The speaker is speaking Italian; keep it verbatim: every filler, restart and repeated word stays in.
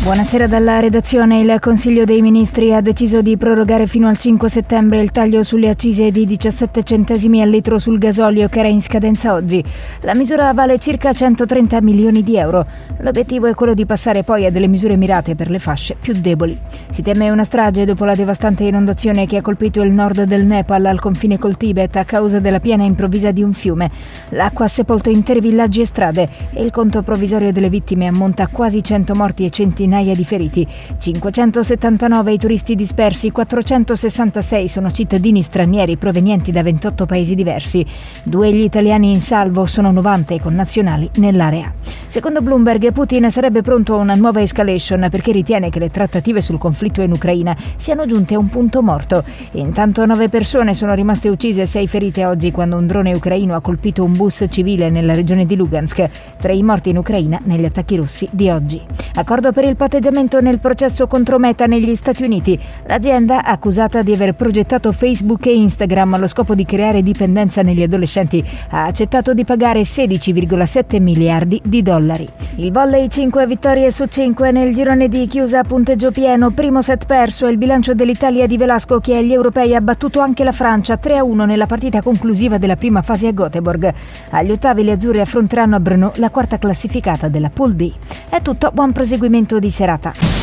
Buonasera dalla redazione. Il Consiglio dei Ministri ha deciso di prorogare fino al cinque settembre il taglio sulle accise di diciassette centesimi al litro sul gasolio che era in scadenza oggi. La misura vale circa centotrenta milioni di euro. L'obiettivo è quello di passare poi a delle misure mirate per le fasce più deboli. Si teme una strage dopo la devastante inondazione che ha colpito il nord del Nepal al confine col Tibet a causa della piena improvvisa di un fiume. L'acqua ha sepolto interi villaggi e strade e il conto provvisorio delle vittime ammonta a quasi cento morti e centinaia di feriti. cinquecentosettantanove i turisti dispersi, quattrocentosessantasei sono cittadini stranieri provenienti da ventotto paesi diversi. Due gli italiani in salvo, sono novanta i connazionali nell'area. Secondo Bloomberg, Putin sarebbe pronto a una nuova escalation perché ritiene che le trattative sul conflitto in Ucraina siano giunte a un punto morto. Intanto nove persone sono rimaste uccise e sei ferite oggi quando un drone ucraino ha colpito un bus civile nella regione di Lugansk. Tre i morti in Ucraina negli attacchi russi di oggi. Accordo per il patteggiamento nel processo contro Meta negli Stati Uniti. L'azienda, accusata di aver progettato Facebook e Instagram allo scopo di creare dipendenza negli adolescenti, ha accettato di pagare sedici virgola sette miliardi di dollari. Il volley, cinque vittorie su cinque nel girone di chiusa a punteggio pieno, primo set perso e il bilancio dell'Italia di Velasco che agli europei ha battuto anche la Francia tre a uno nella partita conclusiva della prima fase a Göteborg. Agli ottavi le azzurre affronteranno a Brno la quarta classificata della Pool B. È tutto, buon proseguimento di serata.